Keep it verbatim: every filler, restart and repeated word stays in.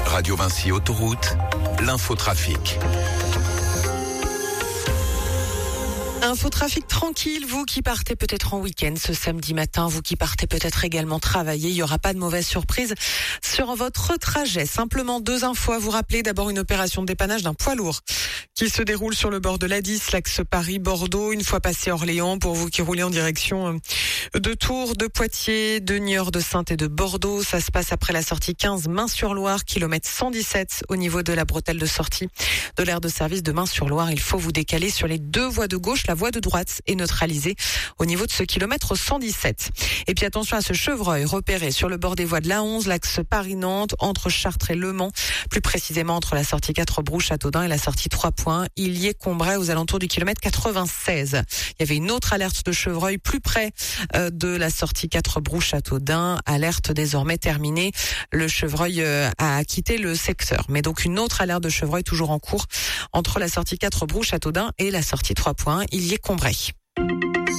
Radio Vinci Autoroute, l'infotrafic. Infotrafic tranquille, vous qui partez peut-être en week-end ce samedi matin, vous qui partez peut-être également travailler, il n'y aura pas de mauvaise surprise sur votre trajet. Simplement deux infos à vous rappeler. D'abord, une opération de dépannage d'un poids lourd qui se déroule sur le bord de l'A dix, l'axe Paris-Bordeaux, une fois passé Orléans, pour vous qui roulez en direction de Tours, de Poitiers, de Niort, de Saintes et de Bordeaux. Ça se passe après la sortie quinze Main-sur-Loire, kilomètre cent dix-sept au niveau de la bretelle de sortie de l'aire de service de Main-sur-Loire. Il faut vous décaler sur les deux voies de gauche. La voie de droite est neutralisée au niveau de ce kilomètre cent dix-sept. Et puis attention à ce chevreuil repéré sur le bord des voies de l'A onze, l'axe Paris-Nantes, entre Chartres et Le Mans, plus précisément entre la sortie quatre Brou-Châteaudun et la sortie trois Points. Il y est Combray aux alentours du kilomètre quatre-vingt-seize. Il y avait une autre alerte de chevreuil plus près euh, de la sortie quatre Brou-Châteaudun. Alerte désormais terminée. Le chevreuil euh, a quitté le secteur. Mais donc une autre alerte de chevreuil toujours en cours entre la sortie quatre Brou-Châteaudun et la sortie trois Points. Il y est Combray.